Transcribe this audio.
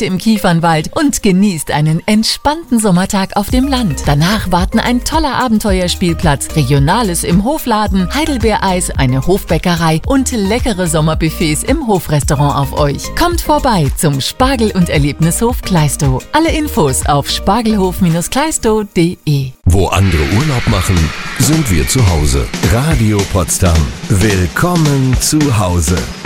heute im Kiefernwald und genießt einen entspannten Sommertag auf dem Land. Danach warten ein toller Abenteuerspielplatz, Regionales im Hofladen, Heidelbeereis, eine Hofbäckerei und leckere Sommerbuffets im Hofrestaurant auf euch. Kommt vorbei zum Spargel- und Erlebnishof Kleistow. Alle Infos auf spargelhof-kleistow.de. Wo andere Urlaub machen, sind wir zu Hause. Radio Potsdam. Willkommen zu Hause.